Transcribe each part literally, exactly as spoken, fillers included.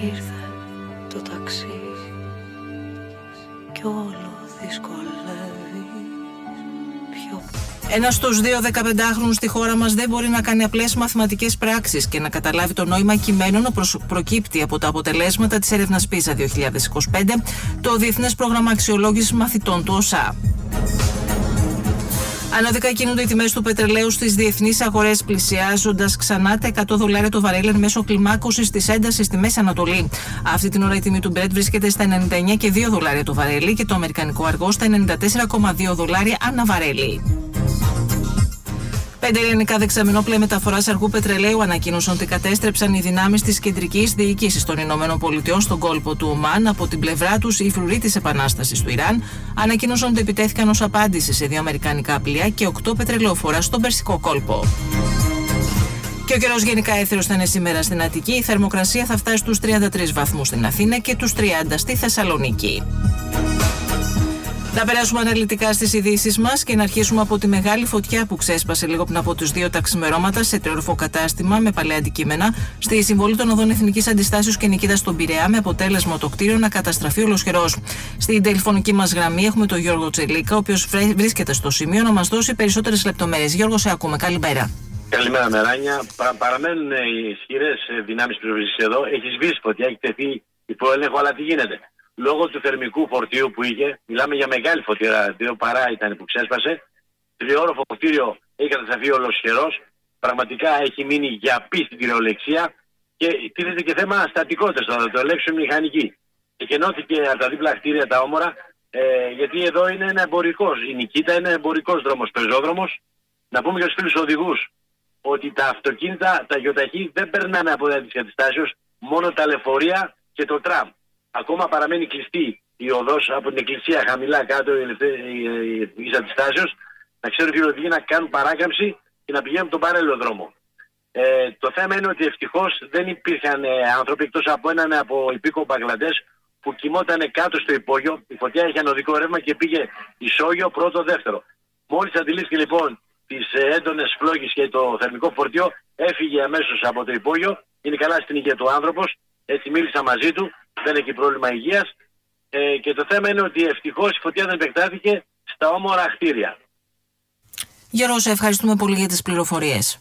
ήρθε το ταξί κι όλο δυσκολεύει πιο. Ένας στους δύο δεκαπεντάχρονους στη χώρα μας δεν μπορεί να κάνει απλές μαθηματικές πράξεις και να καταλάβει το νόημα κειμένων που προκύπτει από τα αποτελέσματα της έρευνας πίζα δύο χιλιάδες είκοσι πέντε, το Διεθνές Πρόγραμμα Αξιολόγησης Μαθητών του ΟΣΑ. Ανώδικα κινούνται οι τιμές του πετρελαίου στις διεθνείς αγορές, πλησιάζοντας ξανά τα εκατό δολάρια το βαρέλι εν μέσω κλιμάκωσης της έντασης στη Μέση Ανατολή. Αυτή την ώρα η τιμή του Brent βρίσκεται στα ενενήντα εννέα κόμμα δύο δολάρια το βαρέλι και το αμερικανικό αργό στα ενενήντα τέσσερα κόμμα δύο δολάρια ανά βαρέλι. Πέντε ελληνικά δεξαμενόπλαια μεταφοράς αργού πετρελαίου ανακοίνωσαν ότι κατέστρεψαν οι δυνάμεις της κεντρικής διοίκησης των Ηνωμένων Πολιτειών στον κόλπο του Ομάν. Από την πλευρά τους, οι φρουροί της Επανάστασης του Ιράν ανακοίνωσαν ότι επιτέθηκαν ως απάντηση σε δύο αμερικανικά πλοία και οκτώ πετρελαιοφορά στον Περσικό κόλπο. Και ο καιρός γενικά έθερος θα είναι σήμερα στην Αττική. Η θερμοκρασία θα φτάσει στους τριάντα τρεις βαθμούς στην Αθήνα και τους τριάντα στη Θεσσαλονίκη. Να περάσουμε αναλυτικά στις ειδήσεις μας και να αρχίσουμε από τη μεγάλη φωτιά που ξέσπασε λίγο πριν από τους δύο τα ξημερώματα σε τριόροφο κατάστημα με παλαιά αντικείμενα στη συμβολή των οδών Εθνικής Αντιστάσεως και Νικήτας στον Πειραιά, με αποτέλεσμα το κτίριο να καταστραφεί ολοσχερός. Στην τηλεφωνική μας γραμμή έχουμε τον Γιώργο Τσελίκα, ο οποίος βρίσκεται στο σημείο να μας δώσει περισσότερες λεπτομέρειες. Γιώργο, σε ακούμε. Καλημέρα. Καλημέρα, Μεράνια. Παρα, παραμένουν οι ισχυρές δυνάμεις πυροσβεστικής εδώ. Έχει σβήσει φωτιά, έχει τεθεί υπό έλεγχο, αλλά τι γίνεται. Λόγω του θερμικού φορτίου που είχε, μιλάμε για μεγάλη φωτιά, δύο παρά ήταν που ξέσπασε. Τριόροφο κτίριο έχει καταστραφεί ολοσχερός. Πραγματικά έχει μείνει γιαπή στην κυριολεξία και τίθεται και θέμα στατικότητας, θα το ελέγξουν οι μηχανικοί. Εκενώθηκε από τα δίπλα κτίρια τα όμορα, ε, γιατί εδώ είναι ένα εμπορικός. Η Νικήτα είναι εμπορικός δρόμος, πεζόδρομος. Να πούμε για τους φίλους οδηγούς ότι τα αυτοκίνητα, τα γιοταχή δεν περνάνε από τα της καταστάσεως, μόνο τα λεωφορεία και το τραμ. Ακόμα παραμένει κλειστή η οδός από την εκκλησία χαμηλά κάτω η Εθνικής Αντιστάσεως. Να ξέρουν οι φιλοδικοί να κάνουν παράκαμψη και να πηγαίνουν τον παράλληλο δρόμο. Ε, το θέμα είναι ότι ευτυχώς δεν υπήρχαν ε, άνθρωποι εκτός από έναν από υπήκο Μπαγκλαντές που κοιμόταν κάτω στο υπόγειο. Η φωτιά είχε ανωδικό ρεύμα και πήγε ισόγειο πρώτο-δεύτερο. Μόλις αντιλήφθηκε λοιπόν τις ε, έντονες φλόγες και το θερμικό φορτίο, έφυγε αμέσως από το υπόγειο. Είναι καλά στην υγεία του άνθρωπος. Έτσι μίλησα μαζί του. Δεν έχει πρόβλημα υγείας ε, και το θέμα είναι ότι ευτυχώς η φωτιά δεν επεκτάθηκε στα όμορα κτίρια. Γιώργο, σε ευχαριστούμε πολύ για τις πληροφορίες.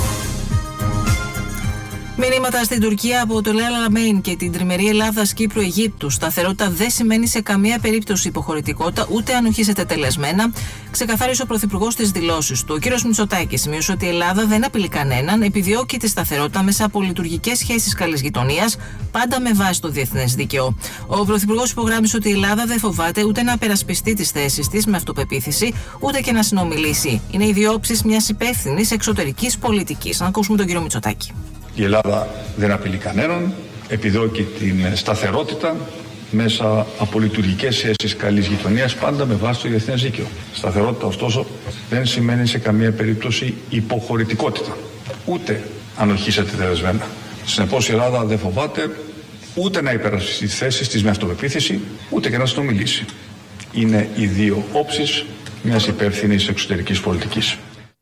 Μηνύματα στην Τουρκία από το Λέλα Λαμέιν και την τριμερή Ελλάδας-Κύπρου-Αιγύπτου. Σταθερότητα δεν σημαίνει σε καμία περίπτωση υποχωρητικότητα, ούτε ανοχή σε τετελεσμένα, ξεκαθάρισε ο Πρωθυπουργός στις δηλώσεις του. Ο κ. Μητσοτάκης σημείωσε ότι η Ελλάδα δεν απειλεί κανέναν, επιδιώκει τη σταθερότητα μέσα από λειτουργικές σχέσεις καλής γειτονίας, πάντα με βάση το διεθνές δίκαιο. Ο Πρωθυπουργός υπογράμμισε ότι η Ελλάδα δεν φοβάται ούτε να περασπιστεί τις θέσεις της με αυτοπεποίθηση, ούτε και να συνομιλήσει. Είναι οι δύο όψεις μιας υπεύθυνης εξωτερικής πολιτικής. Να ακούσουμε τον κ. Μητσοτάκη. Η Ελλάδα δεν απειλεί κανέναν, επιδιώκει την σταθερότητα μέσα από λειτουργικές σχέσεις καλής γειτονίας, πάντα με βάση το διεθνές δίκαιο. Σταθερότητα, ωστόσο, δεν σημαίνει σε καμία περίπτωση υποχωρητικότητα, ούτε ανοχή σε τετελεσμένα. Συνεπώς, η Ελλάδα δεν φοβάται ούτε να υπερασπιστεί τις θέσεις της με αυτοπεποίθηση, ούτε και να συνομιλήσει. Είναι οι δύο όψεις μιας υπεύθυνης εξωτερικής πολιτικής.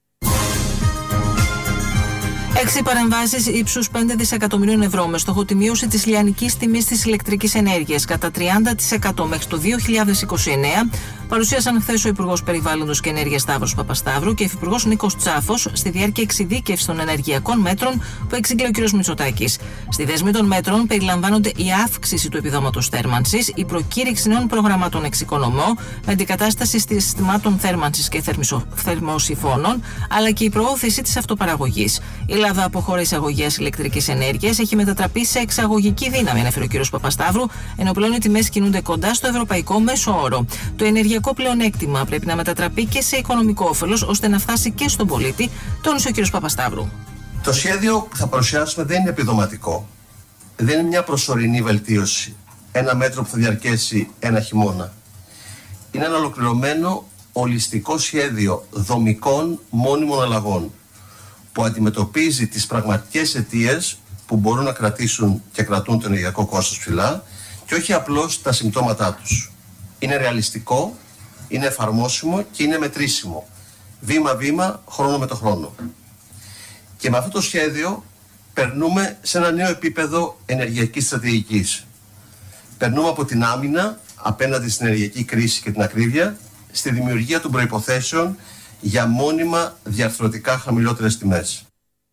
Έξι παρεμβάσεις ύψους πέντε δισεκατομμυρίων ευρώ με στόχο τη μείωση της λιανικής τιμής της ηλεκτρικής ενέργειας κατά τριάντα τοις εκατό μέχρι το δύο χιλιάδες είκοσι εννέα παρουσίασαν χθες ο Υπουργός Περιβάλλοντος και Ενέργειας Σταύρος Παπασταύρου και ο Υφυπουργός Νίκος Τσάφος στη διάρκεια εξειδίκευσης των ενεργειακών μέτρων που εξήγηλε ο κ. Μητσοτάκης. Στη δέσμη των μέτρων περιλαμβάνονται η αύξηση του επιδόματος θέρμανσης, η προκήρυξη νέων προγραμμάτων εξοικονομώ με αντικατάσταση συστημάτων θέρμανσης και θερμοσυφώνων, αλλά και η προώθηση της αυτοπαραγωγής. Η Ελλάδα από χώρα εισαγωγής ηλεκτρικής ενέργειας έχει μετατραπεί σε εξαγωγική δύναμη, ανέφερε ο κ. Παπασταύρου, ενώ πλέον οι τιμές κινούνται κοντά στο ευρωπαϊκό μέσο όρο. Το ενεργειακό πλεονέκτημα πρέπει να μετατραπεί και σε οικονομικό όφελος, ώστε να φτάσει και στον πολίτη, τόνισε ο κ. Παπασταύρου. Το σχέδιο που θα παρουσιάσουμε δεν είναι επιδοματικό. Δεν είναι μια προσωρινή βελτίωση. Ένα μέτρο που θα διαρκέσει ένα χειμώνα. Είναι ένα ολοκληρωμένο ολιστικό σχέδιο δομικών μόνιμων αλλαγών, που αντιμετωπίζει τις πραγματικές αιτίες που μπορούν να κρατήσουν και κρατούν το ενεργειακό κόστος ψηλά και όχι απλώς τα συμπτώματά τους. Είναι ρεαλιστικό, είναι εφαρμόσιμο και είναι μετρήσιμο. Βήμα-βήμα, χρόνο με το χρόνο. Και με αυτό το σχέδιο περνούμε σε ένα νέο επίπεδο ενεργειακής στρατηγικής. Περνούμε από την άμυνα απέναντι στην ενεργειακή κρίση και την ακρίβεια στη δημιουργία των προϋποθέσεων για μόνιμα διαρθρωτικά χαμηλότερες τιμές.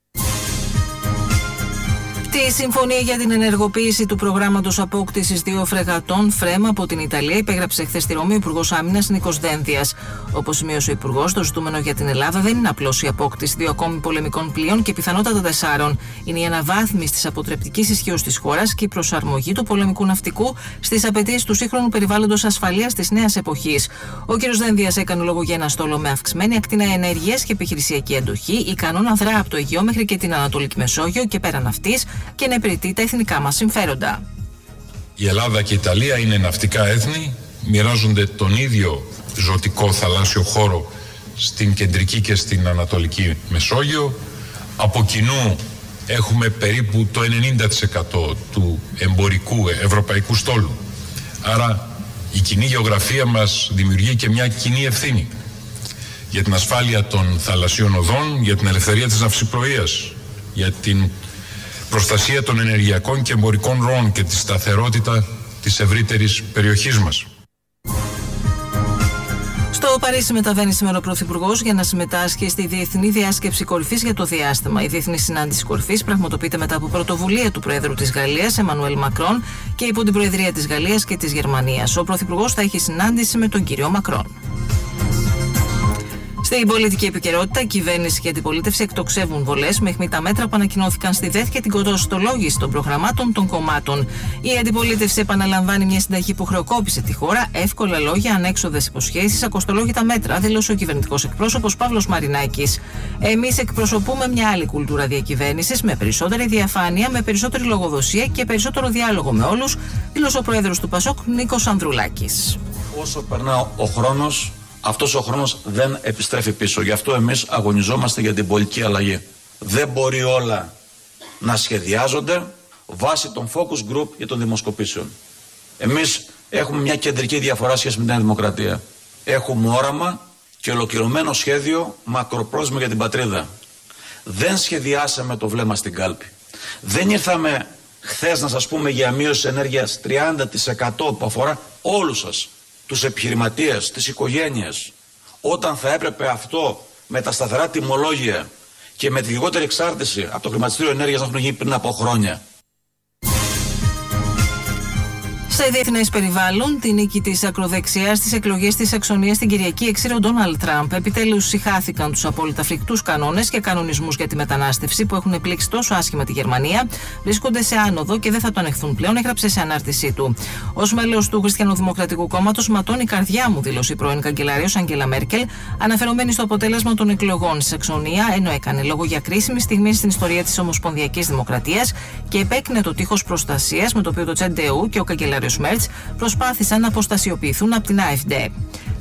Τη συμφωνία για την ενεργοποίηση του προγράμματος απόκτησης δύο φρεγατών ΦΡΕΜ από την Ιταλία υπέγραψε χθες στη Ρώμη ο Υπουργός Άμυνας Νίκος Δένδιας. Όπως σημείωσε ο Υπουργός, το ζητούμενο για την Ελλάδα δεν είναι απλώς η απόκτηση δύο ακόμη πολεμικών πλοίων και πιθανότατα τεσσάρων. Είναι η αναβάθμιση της αποτρεπτικής ισχύως της χώρας και η προσαρμογή του πολεμικού ναυτικού στις απαιτήσεις του σύγχρονου περιβάλλοντος ασφαλείας της νέας εποχής. Ο κ. Δένδιας έκανε λόγο για ένα στόλο με αυξημένη ακτίνα ενέργειας και επιχειρησιακή αντοχή, ικανό να δρά από το Αιγαίο μέχρι και την Ανατολική Μεσόγειο και πέραν αυτής και να υπηρετεί τα εθνικά μας συμφέροντα. Η Ελλάδα και η Ιταλία είναι ναυτικά έθνη, μοιράζονται τον ίδιο ζωτικό θαλάσσιο χώρο στην κεντρική και στην Ανατολική Μεσόγειο. Από κοινού έχουμε περίπου το ενενήντα τοις εκατό του εμπορικού ευρωπαϊκού στόλου. Άρα η κοινή γεωγραφία μας δημιουργεί και μια κοινή ευθύνη για την ασφάλεια των θαλασσίων οδών, για την ελευθερία της ναυσιπλοείας, για την προστασία των ενεργειακών και εμπορικών ροών και τη σταθερότητα της ευρύτερης περιοχής μας. Στο Παρίσι μεταβαίνει σήμερα ο Πρωθυπουργός για να συμμετάσχει στη Διεθνή Διάσκεψη Κορυφής για το Διάστημα. Η Διεθνή Συνάντηση Κορυφής πραγματοποιείται μετά από πρωτοβουλία του Προέδρου της Γαλλίας, Εμμανουέλ Μακρόν, και υπό την Προεδρία της Γαλλίας και της Γερμανίας. Ο Πρωθυπουργός θα έχει συνάντηση με τον κύριο Μακρόν. Στην πολιτική επικαιρότητα, κυβέρνηση και αντιπολίτευση εκτοξεύουν βολές με αιχμή τα μέτρα που ανακοινώθηκαν στη ΔΕΘ και την κοντοστολόγηση των προγραμμάτων των κομμάτων. Η αντιπολίτευση επαναλαμβάνει μια συνταγή που χρεοκόπησε τη χώρα, εύκολα λόγια, ανέξοδες υποσχέσεις, ακοστολόγητα μέτρα, δήλωσε ο κυβερνητικός εκπρόσωπος Παύλος Μαρινάκης. Εμείς εκπροσωπούμε μια άλλη κουλτούρα διακυβέρνησης, με περισσότερη διαφάνεια, με περισσότερη λογοδοσία και περισσότερο διάλογο με όλους, δήλωσε ο πρόεδρος του ΠΑΣΟΚ Νίκος Ανδρουλάκης. Όσο περνά ο χρόνος, αυτός ο χρόνος δεν επιστρέφει πίσω. Γι' αυτό εμείς αγωνιζόμαστε για την πολιτική αλλαγή. Δεν μπορεί όλα να σχεδιάζονται βάσει των focus group και των δημοσκοπήσεων. Εμείς έχουμε μια κεντρική διαφορά σχέση με την Νέα Δημοκρατία. Έχουμε όραμα και ολοκληρωμένο σχέδιο μακροπρόθεσμο για την πατρίδα. Δεν σχεδιάσαμε το βλέμμα στην κάλπη. Δεν ήρθαμε χθες να σας πούμε για μείωση ενέργειας τριάντα τοις εκατό που αφορά όλους σας, τους επιχειρηματίες, τις οικογένειες, όταν θα έπρεπε αυτό με τα σταθερά τιμολόγια και με τη λιγότερη εξάρτηση από το χρηματιστήριο ενέργειας να έχουν γίνει πριν από χρόνια. Σε διεθνές περιβάλλον, τη νίκη της ακροδεξιάς στις εκλογές της Σαξονίας στην Κυριακή εξήρε ο Ντόναλντ Τραμπ. Επιτέλους συχάθηκαν τους απόλυτα φρικτούς κανόνες και κανονισμούς για τη μετανάστευση που έχουν πλήξει τόσο άσχημα τη Γερμανία. Βρίσκονται σε άνοδο και δεν θα το ανεχθούν πλέον, έγραψε σε ανάρτησή του. Ως μέλος του Χριστιανοδημοκρατικού Κόμματος, ματώνει η καρδιά μου, δήλωσε η πρώην καγκελάριος Αγγέλα Μέρκελ, αναφερόμενη στο αποτέλεσμα των εκλογών στη Σαξονία, ενώ έκανε λόγο για κρίσιμη στιγμή στην ιστορία της Ομοσπονδιακής Δημοκρατίας και επέκρινε το τείχος προστασίας με το οποίο το Τσεντεού και ο καγκελάριος Μέρτς προσπάθησαν να αποστασιοποιηθούν από την AfD.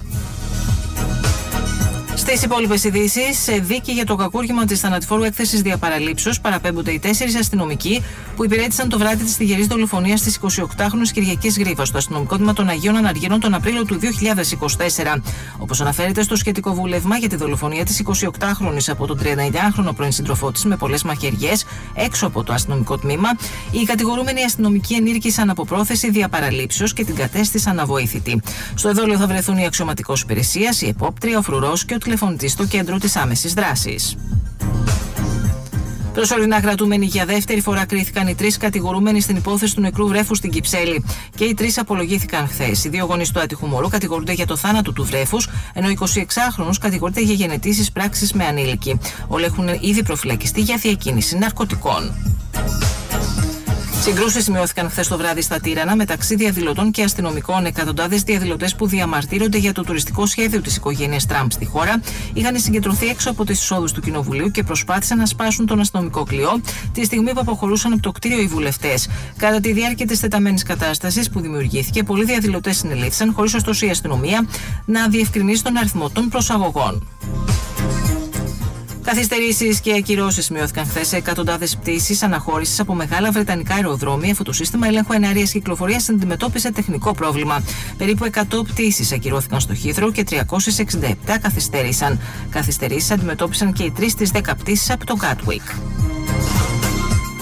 Στις υπόλοιπες ειδήσεις, σε δίκη για το κακούργημα της θανατηφόρου έκθεσης διαπαραλήψεως παραπέμπονται οι τέσσερις αστυνομικοί που υπηρέτησαν το βράδυ της τυχερής δολοφονίας της εικοσιοκτάχρονης Κυριακής Γρίβας στο αστυνομικό τμήμα των Αγίων Αναργύρων τον Απρίλιο του δύο χιλιάδες είκοσι τέσσερα. Όπως αναφέρεται στο σχετικό βούλευμα για τη δολοφονία της εικοσιοκτάχρονης από τον τριανταεννιάχρονο πρώην σύντροφό της με πολλές μαχαιριές έξω από το αστυνομικό τμήμα, οι κατηγορούμενοι αστυνομικοί ενήργησαν από πρόθεση διαπαραλήψεως και την κατέστησαν αβοήθητη. Στο εδόλιο θα βρεθούν η αξιωματικός υπηρεσίας, η επόπτρια, ο φρουρός και ο τηλεφωνητής στο κέντρο της άμεσης δράσης. Προσωρινά κρατούμενοι για δεύτερη φορά κρίθηκαν οι τρεις κατηγορούμενοι στην υπόθεση του νεκρού βρέφου στην Κυψέλη. Και οι τρεις απολογήθηκαν χθες. Οι δύο γονείς του άτυχου μωρού κατηγορούνται για το θάνατο του βρέφους, ενώ ο εικοσιεξάχρονος κατηγορείται για γενετήσεις πράξεις με ανήλικη. Όλοι έχουν ήδη προφυλακιστεί για διακίνηση ναρκωτικών. Συγκρούσεις σημειώθηκαν χθες το βράδυ στα Τύρανα μεταξύ διαδηλωτών και αστυνομικών. Εκατοντάδες διαδηλωτές που διαμαρτύρονται για το τουριστικό σχέδιο της οικογένειας Τραμπ στη χώρα είχαν συγκεντρωθεί έξω από τις εισόδους του Κοινοβουλίου και προσπάθησαν να σπάσουν τον αστυνομικό κλειό τη στιγμή που αποχωρούσαν από το κτίριο οι βουλευτές. Κατά τη διάρκεια της τεταμένης κατάστασης που δημιουργήθηκε, πολλοί διαδηλωτές συνελήφθησαν, χωρίς ωστόσο η αστυνομία να διευκρινίσει τον αριθμό των προσαγωγών. Καθυστερήσεις και ακυρώσεις σημειώθηκαν χθες σε εκατοντάδες πτήσεις αναχώρησης από μεγάλα βρετανικά αεροδρόμια, αφού το σύστημα ελέγχου εναέριας κυκλοφορίας αντιμετώπισε τεχνικό πρόβλημα. Περίπου εκατό πτήσεις ακυρώθηκαν στο Heathrow και τριακόσιες εξήντα επτά καθυστέρησαν. Καθυστερήσεις αντιμετώπισαν και οι τρεις στις δέκα πτήσεις από το Gatwick.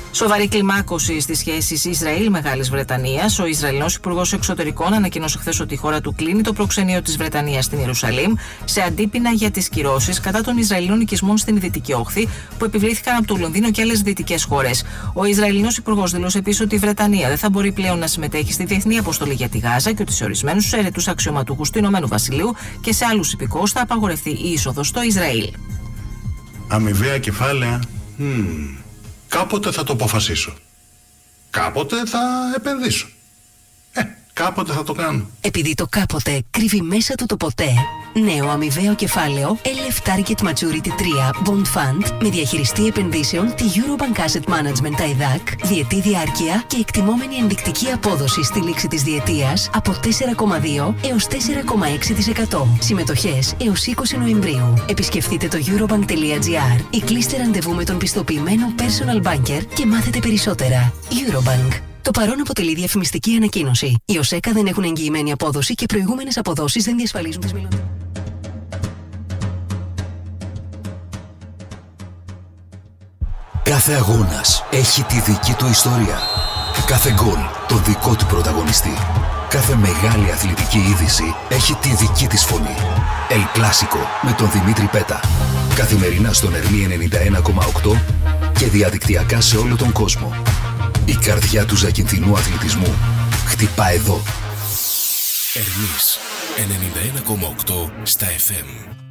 Σοβαρή κλιμάκωση στις σχέσεις Ισραήλ-Μεγάλης Βρετανίας. Ο Ισραηλινός Υπουργός Εξωτερικών ανακοίνωσε χθες ότι η χώρα του κλείνει το προξενείο της Βρετανίας στην Ιερουσαλήμ σε αντίπεινα για τις κυρώσεις κατά των Ισραηλινών οικισμών στην Δυτική Όχθη που επιβλήθηκαν από το Λονδίνο και άλλες δυτικές χώρες. Ο Ισραηλινός Υπουργός δήλωσε επίσης ότι η Βρετανία δεν θα μπορεί πλέον να συμμετέχει στη διεθνή αποστολή για τη Γάζα και ότι σε ορισμένους αιρετούς αξιωματούχους του Ηνωμένου Βασιλείου και σε άλλους υπηκόους θα απαγορευτεί η είσοδος στο Ισραήλ. Αμοιβαία κεφάλαια. Hmm. Κάποτε θα το αποφασίσω. Κάποτε θα επενδύσω. Ε, κάποτε θα το κάνω. Επειδή το κάποτε κρύβει μέσα του το ποτέ, νέο αμοιβαίο κεφάλαιο ελ εφ Target Maturity τρία Bond Fund με διαχειριστή επενδύσεων τη Eurobank Asset Management άι δέι έι σι, διετή διάρκεια και εκτιμόμενη ενδεικτική απόδοση στη λήξη της διετίας από τέσσερα κόμμα δύο έως τέσσερα κόμμα έξι τοις εκατό. Συμμετοχές έως είκοσι Νοεμβρίου. Επισκεφτείτε το eurobank τελεία gr ή κλείστε ραντεβού με τον πιστοποιημένο personal banker και μάθετε περισσότερα. Eurobank. Το παρόν αποτελεί διαφημιστική ανακοίνωση. Οι ΟΣΕΚΑ δεν έχουν εγγυημένη απόδοση και προηγούμενες αποδόσεις δεν διασφαλίζουν τις μελλοντικές. Κάθε αγώνας έχει τη δική του ιστορία. Κάθε γκολ τον δικό του πρωταγωνιστή. Κάθε μεγάλη αθλητική είδηση έχει τη δική της φωνή. El Clásico με τον Δημήτρη Πέτα. Καθημερινά στον Ερμή ενενήντα ένα κόμμα οκτώ και διαδικτυακά σε όλο τον κόσμο. Η καρδιά του ζακυνθινού αθλητισμού χτυπά εδώ. Ερμής ενενήντα ένα κόμμα οκτώ στα εφ εμ.